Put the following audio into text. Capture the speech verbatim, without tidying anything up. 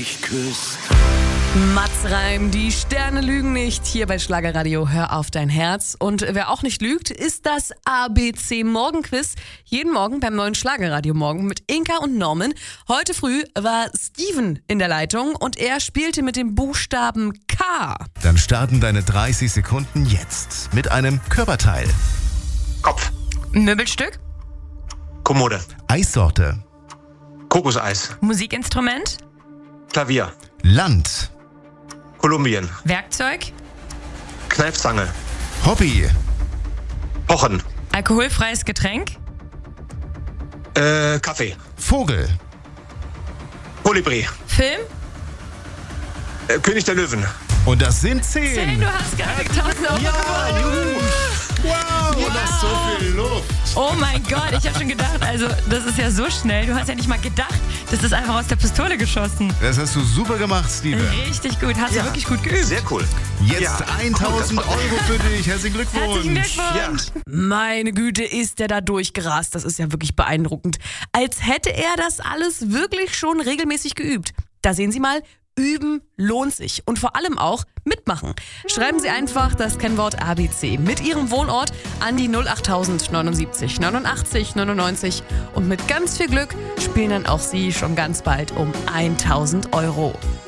mich küsst. Mats Reim, die Sterne lügen nicht. Hier bei Schlagerradio, hör auf dein Herz. Und wer auch nicht lügt, ist das A B C Morgenquiz. Jeden Morgen beim neuen Schlagerradio Morgen mit Inka und Norman. Heute früh war Steven in der Leitung und er spielte mit dem Buchstaben K. Dann starten deine dreißig Sekunden jetzt mit einem Körperteil. Kopf. Möbelstück, Kommode. Eissorte. Kokoseis. Musikinstrument, Klavier. Land. Kolumbien. Werkzeug, Kneifzange. Hobby. Pochen. alkoholfreies Getränk, Äh, Kaffee. Vogel. Kolibri. Film. Äh, König der Löwen. Und das sind zehn. Zehn, du hast gerade tausend Euro gewonnen. Wow, wow. Das ist so viel Luft. Oh mein Gott, ich habe schon gedacht, also das ist ja so schnell. Du hast ja nicht mal gedacht, das ist einfach aus der Pistole geschossen. Das hast du super gemacht, Steven. Richtig gut, hast Ja. du wirklich gut geübt. Sehr cool. Jetzt Ja. tausend Euro für dich. Herzlichen Glückwunsch. Herzlichen Glückwunsch. Ja. Meine Güte, ist der da durchgerast. Das ist ja wirklich beeindruckend. Als hätte er das alles wirklich schon regelmäßig geübt. Da sehen Sie mal, üben lohnt sich. Und vor allem auch mitmachen. Schreiben Sie einfach das Kennwort A B C mit Ihrem Wohnort an die null acht neunundsiebzig neunundachtzig neunundneunzig. Und mit ganz viel Glück spielen dann auch Sie schon ganz bald um tausend Euro.